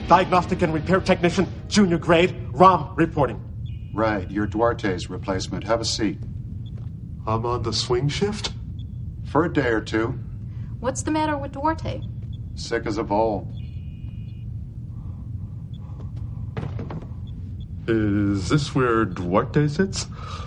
Diagnostic and repair technician, junior grade, Rom reporting. Right, you're Duarte's replacement. Have a seat. I'm on the swing shift? For a day or two. What's the matter with Duarte? Sick as a vole. Is this where Duarte sits?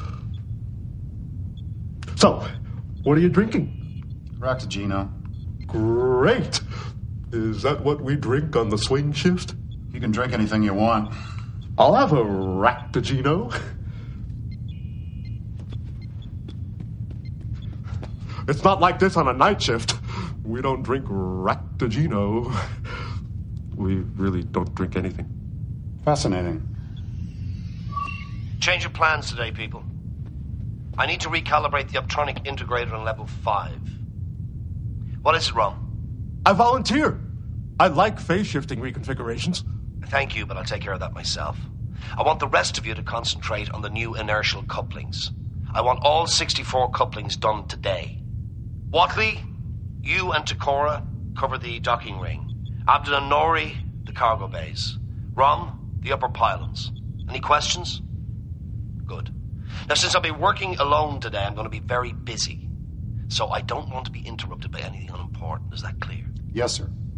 So, what are you drinking? Ractagino. Great! Is that what we drink on the swing shift? You can drink anything you want. I'll have a Ractagino. It's not like this on a night shift. We don't drink Ractagino. We really don't drink anything. Fascinating. Change of plans today, people. I need to recalibrate the optronic integrator on level 5. What is it, Rom? I volunteer. I like phase-shifting reconfigurations. Thank you, but I'll take care of that myself. I want the rest of you to concentrate on the new inertial couplings. I want all 64 couplings done today. Watley, you and Takora cover the docking ring. Abdul and Nori, the cargo bays. Rom, the upper pylons. Any questions? Good. Now, since I'll be working alone today, I'm going to be very busy. So I don't want to be interrupted by anything unimportant. Is that clear? Yes, sir.